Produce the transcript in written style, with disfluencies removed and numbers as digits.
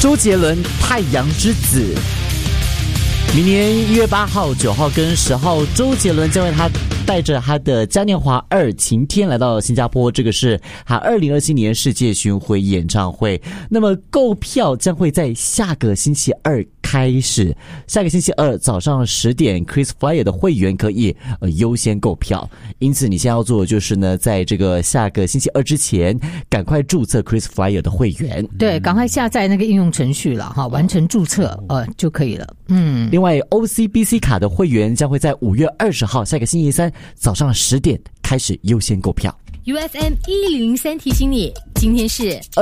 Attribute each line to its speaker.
Speaker 1: 周杰伦《太阳之子》。明年1月8号、9号跟10号，周杰伦将带着他的嘉年华2晴天来到新加坡，这个是他2027年世界巡回演唱会。那么购票将会在下个星期二开始，下个星期二早上10点 Chris Flyer 的会员可以优先购票。因此你现在要做的就是呢，在这个下个星期二之前赶快注册 Chris Flyer 的会员。
Speaker 2: 对，赶快下载那个应用程序了哈，完成注册就可以了。
Speaker 1: 另外 OCBC 卡的会员将会在5月20号下个星期三早上10点开始优先购票。
Speaker 3: UFM 1003提醒你，今天是